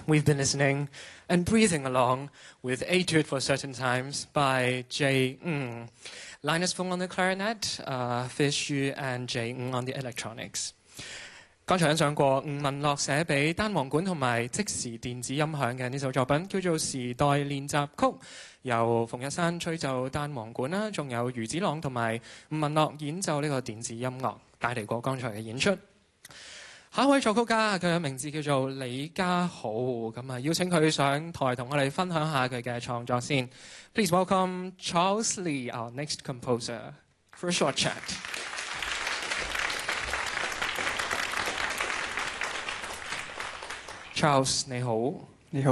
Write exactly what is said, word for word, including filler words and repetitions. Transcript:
we've been listening and breathing along with Etude for Certain Times by Jay Ng. Linus Fung on the clarinet, uh, Fish Yu and Jay Ng on the electronics. 剛才欣賞過吳文樂寫俾單簧管同埋即時電子音響嘅呢首作品，叫做《時代練習曲》，由馮日山吹奏單簧管啦，仲有余子朗同埋吳文樂演奏呢個電子音樂，帶嚟過剛才嘅演出。下一位作曲家佢嘅名字叫做李家豪，咁啊邀請佢上台同我哋分享下佢嘅創作先。Please welcome Charles Lee, our next composer, for a short chat. Charles 你好。